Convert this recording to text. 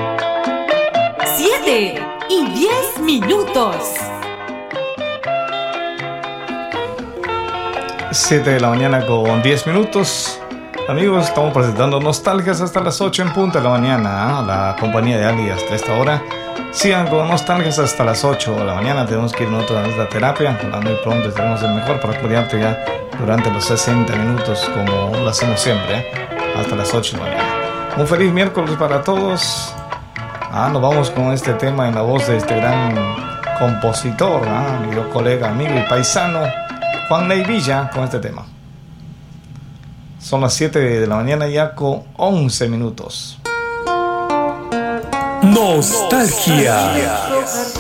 7:10. 7 de la mañana con 10 minutos. Amigos, estamos presentando Nostalgias hasta las 8 en punto de la mañana. La compañía de Ali hasta esta hora. Sigan con Nostalgias hasta las 8 de la mañana. Tenemos que ir nosotros a nuestra terapia. Muy pronto estaremos el mejor para cuidarte ya durante los 60 minutos, como lo hacemos siempre, hasta las 8 de la mañana. Un feliz miércoles para todos. Nos vamos con este tema en la voz de este gran compositor, mi colega, amigo y paisano, Juan Ney Villa, con este tema. Son las 7 de la mañana ya con 11 minutos. Nostalgia.